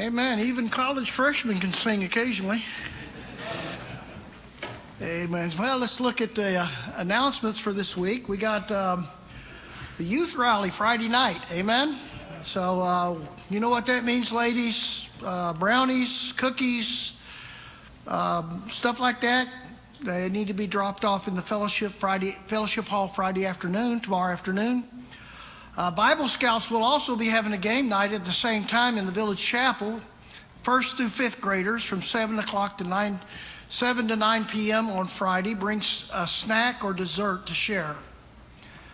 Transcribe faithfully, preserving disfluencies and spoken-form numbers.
Amen. Even college freshmen can sing occasionally. Amen. Well, let's look at the uh, announcements for this week. We got um, the youth rally Friday night. Amen. So uh, you know what that means, ladies? Uh, brownies, cookies, um, stuff like that. They need to be dropped off in the fellowship Friday fellowship hall Friday afternoon, tomorrow afternoon. Uh, Bible Scouts will also be having a game night at the same time in the village chapel, first through fifth graders from seven o'clock to nine, seven to nine p m on Friday. Bring a snack or dessert to share.